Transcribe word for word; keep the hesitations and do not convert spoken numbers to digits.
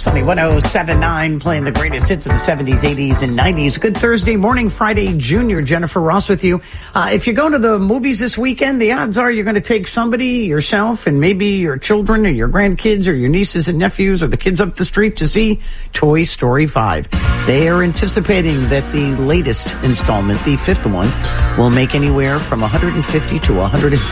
Sunny one oh seven point nine, playing the greatest hits of the seventies, eighties, and nineties. Good Thursday morning, Friday, Junior. Jennifer Ross with you. Uh, if you're going to the movies this weekend, the odds are you're going to take somebody, yourself, and maybe your children or your grandkids or your nieces and nephews or the kids up the street to see Toy Story five. They are anticipating that the latest installment, the fifth one, will make anywhere from one hundred fifty to one hundred